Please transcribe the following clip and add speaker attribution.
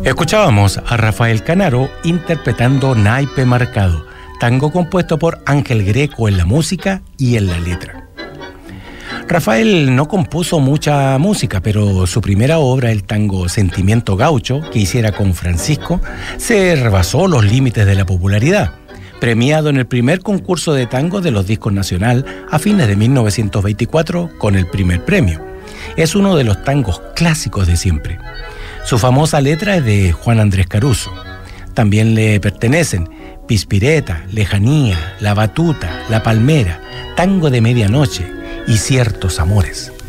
Speaker 1: Escuchábamos a Rafael Canaro interpretando Naipe Marcado, tango compuesto por Ángel Greco en la música y en la letra. Rafael no compuso mucha música, pero su primera obra, el tango Sentimiento Gaucho, que hiciera con Francisco, se rebasó los límites de la popularidad, premiado en el primer concurso de tango de los Discos Nacional a fines de 1924 con el primer premio. Es uno de los tangos clásicos de siempre. Su famosa letra es de Juan Andrés Caruso. También le pertenecen Pispireta, Lejanía, La Batuta, La Palmera, Tango de Medianoche y Ciertos Amores.